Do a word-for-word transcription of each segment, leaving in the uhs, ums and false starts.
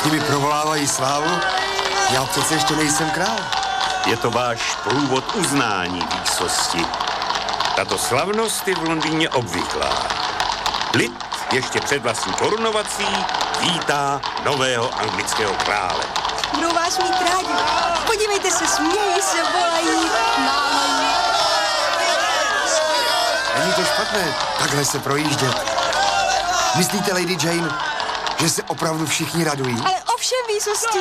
Všichni mi provolávají slávu, já přece ještě nejsem král. Je to váš průvod uznání výsosti. Tato slavnost je v Londýně obvyklá. Lid ještě před vlastní korunovací vítá nového anglického krále. Budou vás mít rádi. Podívejte se, smějí se, volají, mámají. Není to špatné, takhle se projíždět. Myslíte, Lady Jane, že se opravdu všichni radují? Ale ovšem výsosti.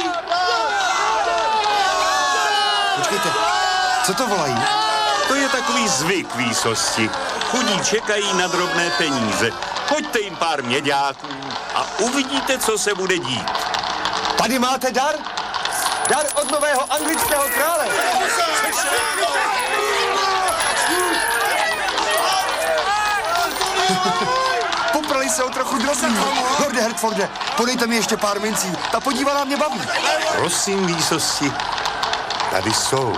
Počkejte, co to volají? To je takový zvyk výsosti. Chudí čekají na drobné peníze. Hoďte jim pár měďáků a uvidíte, co se bude dít. Tady máte dar? Dar od nového anglického krále. Poprali se o trochu drobný. Lorde Hertforde, podejte mi ještě pár mincí. Ta podívaná mě baví. Prosím, výsosti, tady jsou.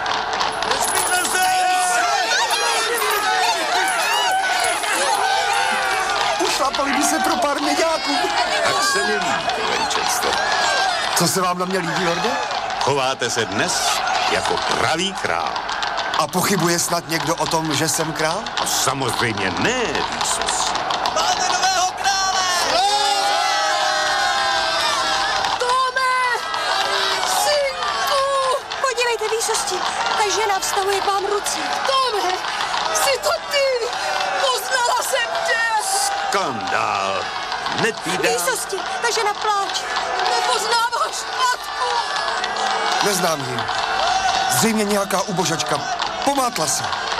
Ušlapali by se pro pár měďáků. Tak se mi líbí, Winchester. Co se vám na mě líbí, lorde? Chováte se dnes jako pravý král. A pochybuje snad někdo o tom, že jsem král? A samozřejmě ne, výsosti. Máme nového krále! Tome! Synku! Podívejte, výsosti, ta žena vstavuje k vám ruce. Tome, jsi to ty! Poznala jsem tě! Skandál. Netýdá. Výsosti, ta žena pláče. Nepoznáváš matku! Neznám ji. Zřejmě nějaká ubožačka. Pomátla se.